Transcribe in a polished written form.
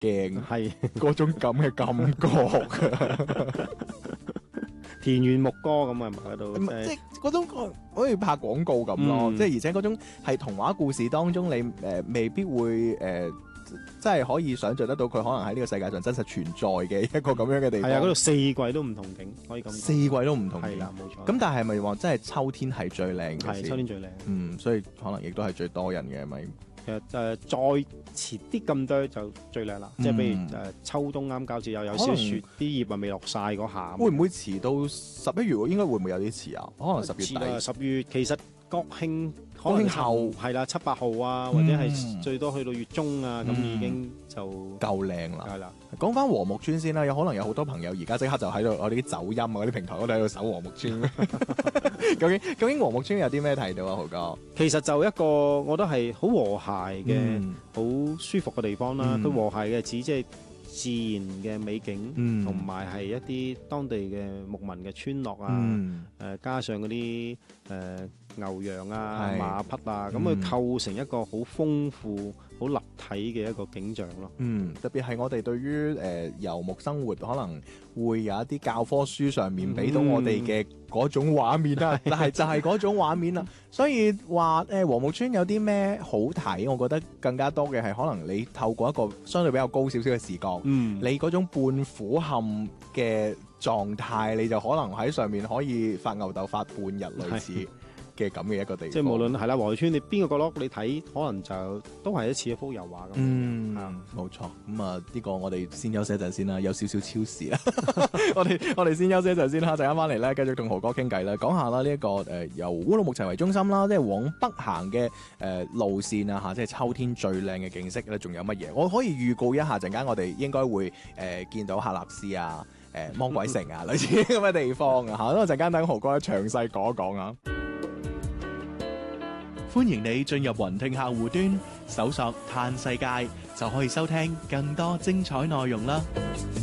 鏡， 係嗰種咁嘅感覺。 田園牧歌咁啊，喺度即係嗰種好似拍廣告咁咯，即係而且嗰種係童話故事當中，你未必會即係可以想像得到佢可能喺呢個世界上真實存在嘅一個咁樣嘅地方。 係啊，嗰度四季都唔同景，可以咁講。 四季都唔同景。 係啦，冇錯。 咁但係咪話真係秋天係最靚嘅先？ 係秋天最靚。 所以可能亦都係最多人嘅咪。 其實再遲啲咁多就最靚啦，即係譬如秋冬啱交接又有少雪，啲葉啊未落晒嗰下。 會唔會遲到11月？應該會唔會有啲遲啊？可能10月底。 10月其實國慶後係啦，7、8號啊，或者係最多去到月中啊，咁已經就夠靚啦。 係啦， 講翻禾木村先啦，有可能有好多朋友而家即刻就喺度我哋啲走音啊嗰啲平台嗰度喺度搜禾木村。究竟禾木村有啲咩睇到啊，豪哥？ 其實就一個我覺得係好和諧嘅、好舒服嘅地方啦。佢和諧嘅指即係自然嘅美景，同埋係一啲當地嘅牧民嘅村落啊，加上嗰啲牛羊啊、馬匹啊，咁佢構成一個好豐富、好立體嘅一個景象咯。 特別係我哋對於遊牧生活可能會有一啲教科書上面俾到我哋嘅嗰種畫面啦，但係就係嗰種畫面啦。所以話禾木村有啲咩好睇，我覺得更加多嘅係可能你透過一個相對比較高少少嘅視角，你嗰種半俯瞰嘅狀態，你就可能喺上面可以發吽哣發半日類似嘅咁嘅一個地方。 即係無論係啦，禾木村你邊個角落你睇，可能就都係似一幅油畫咁。 冇錯。咁啊，呢個我哋先休息一陣先啦，有少少超時啦。我哋先休息一陣先啦，陣間翻嚟咧，繼續同豪哥傾偈啦，講下啦呢一個由烏魯木齊為中心啦，即係往北行嘅路線啊嚇，即係秋天最靚嘅景色咧，仲有乜嘢？我可以預告一下，陣間我哋應該會見到喀納斯啊、魔鬼城啊類似咁嘅地方啊嚇，咁我陣間等豪哥詳細講一講啊。歡迎你進入雲聽客戶端，搜索嘆世界就可以收聽更多精彩內容啦。